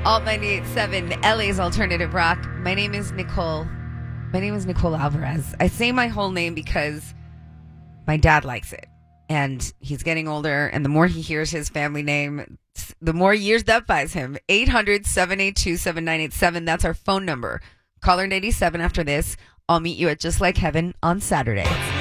Alt 98.7, LA's Alternative Rock. My name is Nicole. My name is Nicole Alvarez. I say my whole name because my dad likes it. And he's getting older, and the more he hears his family name, the more years that buys him. 800-782-7987. That's our phone number. Caller 87 after this. I'll meet you at Just Like Heaven on Saturday.